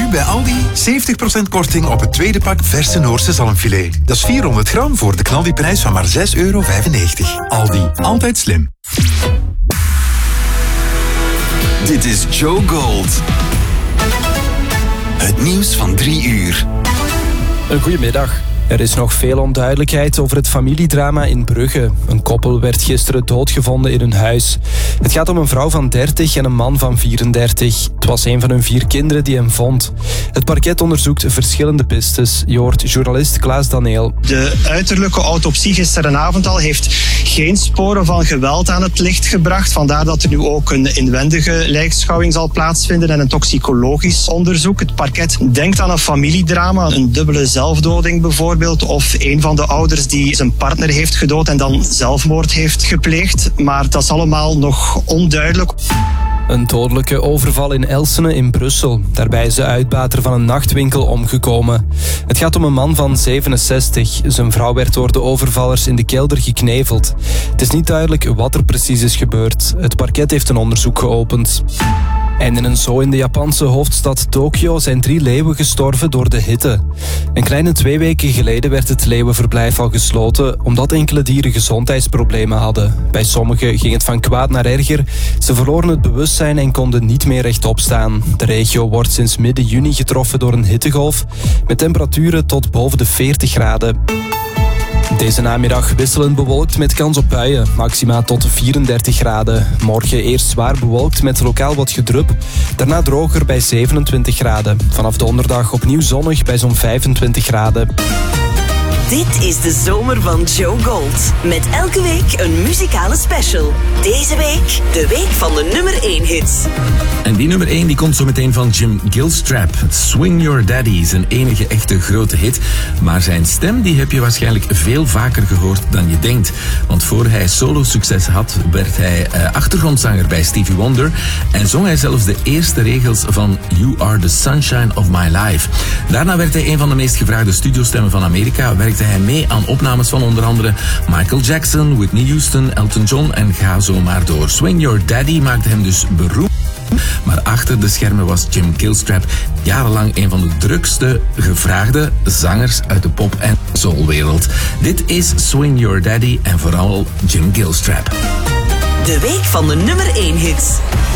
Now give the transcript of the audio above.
Nu bij Aldi 70% korting op het tweede pak verse Noorse zalmfilet. Dat is 400 gram voor de knaldiprijs van maar €6,95. Aldi, altijd slim. Dit is Joe Gold. Het nieuws van 3 uur. Een goedemiddag. Er is nog veel onduidelijkheid over het familiedrama in Brugge. Een koppel werd gisteren doodgevonden in hun huis. Het gaat om een vrouw van 30 en een man van 34. Het was een van hun 4 kinderen die hem vond. Het parket onderzoekt verschillende pistes. Je hoort journalist Klaas Daneel. De uiterlijke autopsie gisterenavond al heeft geen sporen van geweld aan het licht gebracht. Vandaar dat er nu ook een inwendige lijkschouwing zal plaatsvinden en een toxicologisch onderzoek. Het parket denkt aan een familiedrama, een dubbele zelfdoding bijvoorbeeld. Of een van de ouders die zijn partner heeft gedood en dan zelfmoord heeft gepleegd. Maar dat is allemaal nog onduidelijk. Een dodelijke overval in Elsene in Brussel. Daarbij is de uitbater van een nachtwinkel omgekomen. Het gaat om een man van 67. Zijn vrouw werd door de overvallers in de kelder gekneveld. Het is niet duidelijk wat er precies is gebeurd. Het parket heeft een onderzoek geopend. En in een zoo in de Japanse hoofdstad Tokio zijn 3 leeuwen gestorven door de hitte. Een kleine 2 weken geleden werd het leeuwenverblijf al gesloten omdat enkele dieren gezondheidsproblemen hadden. Bij sommigen ging het van kwaad naar erger. Ze verloren het bewustzijn en konden niet meer rechtop staan. De regio wordt sinds midden juni getroffen door een hittegolf met temperaturen tot boven de 40 graden. Deze namiddag wisselend bewolkt met kans op buien, maxima tot 34 graden. Morgen eerst zwaar bewolkt met lokaal wat gedrup, daarna droger bij 27 graden. Vanaf donderdag opnieuw zonnig bij zo'n 25 graden. Dit is de zomer van Joe Gold. Met elke week een muzikale special. Deze week de week van de nummer 1 hits. En die nummer 1 die komt zo meteen van Jim Gilstrap. Swing Your Daddy, zijn enige echte grote hit. Maar zijn stem die heb je waarschijnlijk veel vaker gehoord dan je denkt. Want voor hij solo-succes had, werd hij achtergrondzanger bij Stevie Wonder. En zong hij zelfs de eerste regels van You Are the Sunshine of My Life. Daarna werd hij een van de meest gevraagde studiostemmen van Amerika. Werkte hij mee aan opnames van onder andere Michael Jackson, Whitney Houston, Elton John en ga zo maar door. Swing Your Daddy maakte hem dus beroemd. Maar achter de schermen was Jim Gilstrap jarenlang een van de drukste gevraagde zangers uit de pop- en soulwereld. Dit is Swing Your Daddy en vooral Jim Gilstrap. De week van de nummer 1 hits.